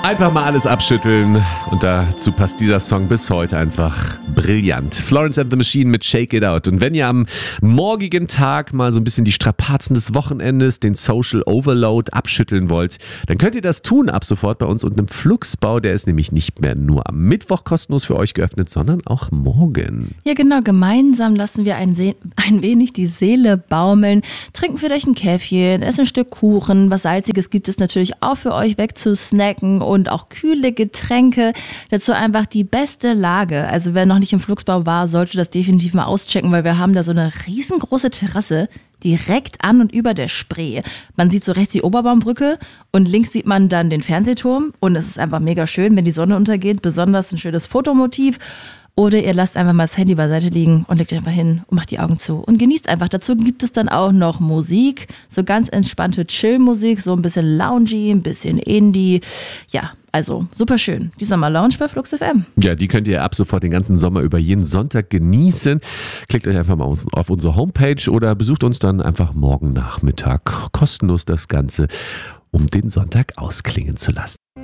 Einfach mal alles abschütteln und dazu passt dieser Song bis heute einfach brillant. Florence and the Machine mit Shake It Out. Und wenn ihr am morgigen Tag mal so ein bisschen die Strapazen des Wochenendes, den Social Overload abschütteln wollt, dann könnt ihr das tun ab sofort bei uns unten im Flugsbau. Der ist nämlich nicht mehr nur am Mittwoch kostenlos für euch geöffnet, sondern auch morgen. Ja genau, gemeinsam lassen wir ein wenig die Seele baumeln, trinken vielleicht ein Käffchen, essen ein Stück Kuchen, was Salziges gibt es natürlich auch für euch wegzusnacken und auch kühle Getränke. Dazu einfach die beste Lage. Also wer noch nicht im Flugsbau war, sollte das definitiv mal auschecken, weil wir haben da so eine riesengroße Terrasse direkt an und über der Spree. Man sieht so rechts die Oberbaumbrücke und links sieht man dann den Fernsehturm und es ist einfach mega schön, wenn die Sonne untergeht. Besonders ein schönes Fotomotiv. Oder ihr lasst einfach mal das Handy beiseite liegen und legt einfach hin und macht die Augen zu und genießt einfach. Dazu gibt es dann auch noch Musik, so ganz entspannte Chill-Musik, so ein bisschen Loungy, ein bisschen Indie. Ja, also super schön. Die Sommer-Lounge bei Flux FM. Ja, die könnt ihr ab sofort den ganzen Sommer über jeden Sonntag genießen. Klickt euch einfach mal auf unsere Homepage oder besucht uns dann einfach morgen Nachmittag kostenlos das Ganze, um den Sonntag ausklingen zu lassen.